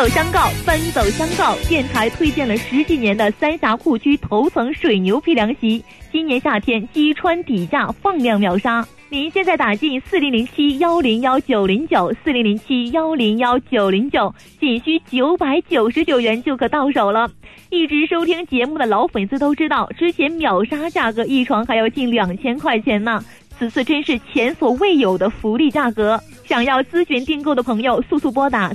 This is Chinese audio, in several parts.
走相告，奔走相告，电台推荐了10几年的三峡库区头层水牛皮凉席，今年夏天击穿底价，放量秒杀。您现在打进4007-101-909，4007-101-909，仅需999元就可到手了。一直收听节目的老粉丝都知道，之前秒杀价格一床还要近2000块钱呢，此次真是前所未有的福利价格。想要咨询订购的朋友，速速拨打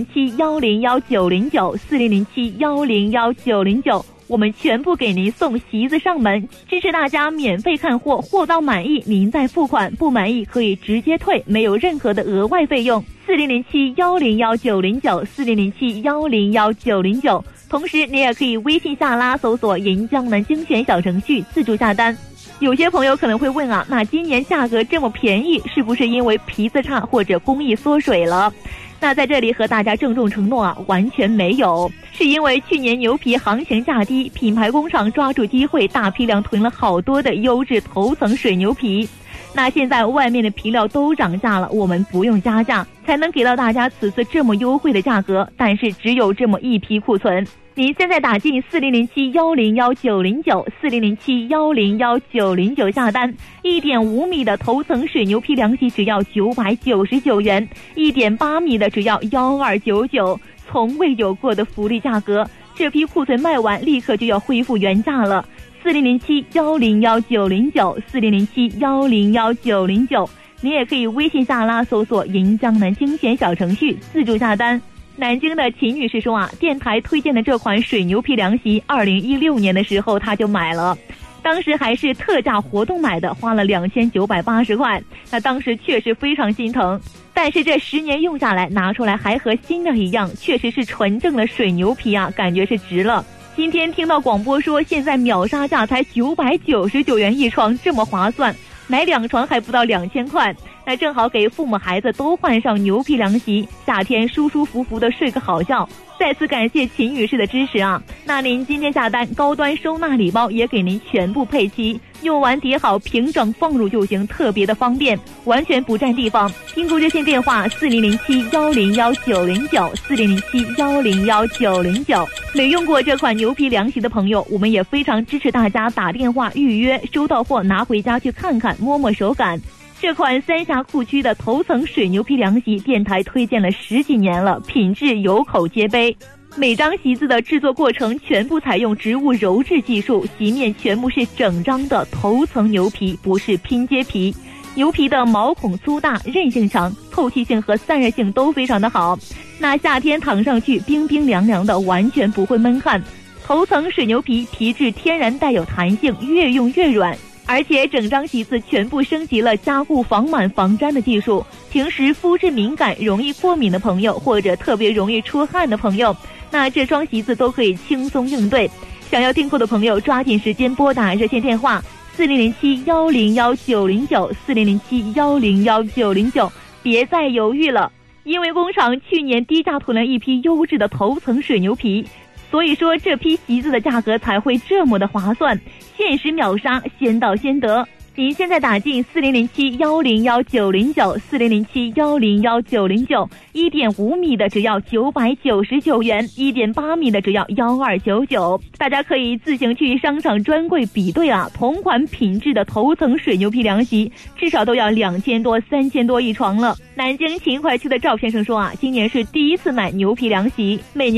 4007-101-909，4007-101-909，我们全部给您送席子上门，支持大家免费看货，货到满意您再付款，不满意可以直接退，没有任何的额外费用。4007-101-909，4007-101-909，同时你也可以微信下拉搜索银江南精选小程序自助下单。有些朋友可能会问啊，那今年价格这么便宜，是不是因为皮子差或者工艺缩水了？那在这里和大家郑重承诺啊，完全没有，是因为去年牛皮行情价低，品牌工厂抓住机会大批量囤了好多的优质头层水牛皮。那现在外面的皮料都涨价了，我们不用加价，才能给到大家此次这么优惠的价格，但是只有这么一批库存。您现在打进4007-101-909，4007-101-909下单，1.5米的头层水牛皮凉席只要999元，1.8米的只要1299，从未有过的福利价格。这批库存卖完立刻就要恢复原价了。4007-101-909，4007-101-909，你也可以微信下拉搜索银江南精选小程序自助下单。南京的秦女士说啊，电台推荐的这款水牛皮凉席2016年的时候她就买了，当时还是特价活动买的，花了2980块，那当时确实非常心疼，但是这10年用下来，拿出来还和新的一样，确实是纯正的水牛皮啊，感觉是值了。今天听到广播说现在秒杀价才999元一床，这么划算，买2床还不到2000块，那正好给父母孩子都换上牛皮凉席，夏天舒舒服服的睡个好觉。再次感谢秦女士的支持啊！那您今天下单，高端收纳礼包也给您全部配齐，用完叠好平整放入就行，特别的方便，完全不占地方。订购热线电话4007-101-909，4007-101-909。没用过这款牛皮凉席的朋友，我们也非常支持大家打电话预约，收到货拿回家去看看，摸摸手感。这款三峡库区的头层水牛皮凉席，电台推荐了10几年了，品质有口皆碑。每张席子的制作过程全部采用植物鞣制技术，席面全部是整张的头层牛皮，不是拼接皮。牛皮的毛孔粗大，韧性强，透气性和散热性都非常的好。那夏天躺上去冰冰凉凉的，完全不会闷汗。头层水牛皮皮质天然带有弹性，越用越软。而且整张席子全部升级了加固防螨防粘的技术，平时肤质敏感容易过敏的朋友，或者特别容易出汗的朋友，那这双席子都可以轻松应对。想要订购的朋友抓紧时间拨打热线电话4007-101-909， 4007-101-909，别再犹豫了，因为工厂去年低价囤了一批优质的头层水牛皮，所以说这批席子的价格才会这么的划算，限时秒杀，先到先得。您现在打进4007-101-909， 4007-101-909， 1.5米的只要999元，1.8米的只要1299。大家可以自行去商场专柜比对啊，同款品质的头层水牛皮凉席至少都要2000多3000多一床了。南京秦淮区的赵先生说啊，今年是第一次买牛皮凉席，每年